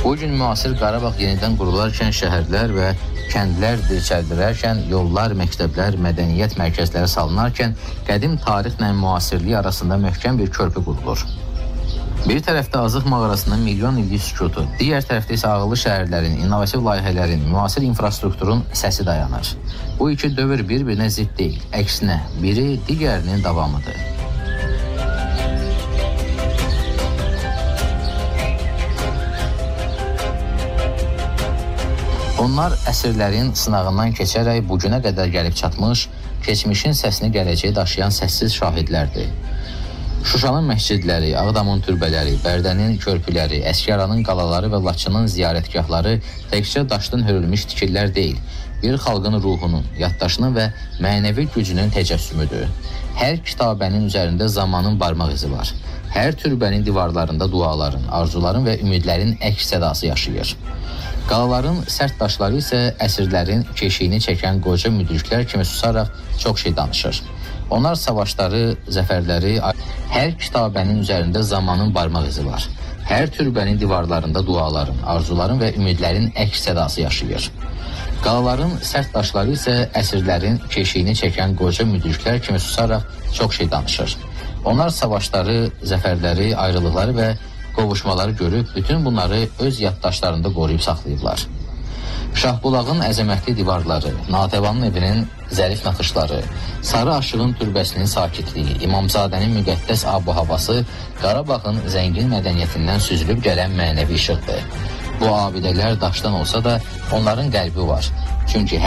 Bu gün müasir Qarabağ yenidən qurularkən şəhərlər və kəndlər dirçəldilərkən, yollar, məktəblər, mədəniyyət mərkəzləri salınarkən qədim tarixlə müasirlik arasında möhkəm bir körpü qurulur. Bir tərəfdə Azıq mağarasının milyon illik sükutu, digər tərəfdə isə ağıllı şəhərlərin, innovativ layihələrin, müasir infrastrukturun səsi dayanır. Bu iki dövr bir-birinə zidd deyil, əksinə biri digərinin davamıdır. Onlar əsrlərin sınağından keçərək bugünə qədər gəlib çatmış, keçmişin səsini gələcəyə daşıyan səssiz şahidlərdir. Şuşanın məscidləri, Ağdamın türbələri, Bərdənin körpüləri, Əsgəranın qalaları və Laçının ziyarətgahları təkcə daşdan hörülmüş tikillər deyil, bir xalqın ruhunun, yaddaşının və mənəvi gücünün təcəssümüdür. Hər kitabənin üzərində zamanın barmaq izi var. Hər türbənin divarlarında duaların, arzuların və ümidlərin əks sədası yaşayır. Qalaların sərt daşları isə əsrlərin keşiyini çəkən qoca müdriklər kimi susaraq çox şey danışır. Onlar savaşları, zəfərləri, hər kitabənin üzərində zamanın barmaq izi var. Hər türbənin divarlarında duaların, arzuların və ümidlərin əks sədası yaşayır. Qalaların sərt daşları isə əsrlərin keşiyini çəkən qoca müdriklər kimi susaraq çox şey danışır. Onlar savaşları, zəfərləri, ayrılıqları və qovuşmaları görüb, bütün bunları öz yaddaşlarında qoruyub saxlayıblar. Şahbulağın əzəmətli divarları, Natəvanın evinin zərif naxışları, Sarı Aşığın türbəsinin sakitliyi, İmamzadənin müqəddəs ab-havası Qarabağın zəngin mədəniyyətindən süzülüb gələn mənəvi işıqdır. Bu abidələr daşdan olsa da onların qəlbi var. Çünki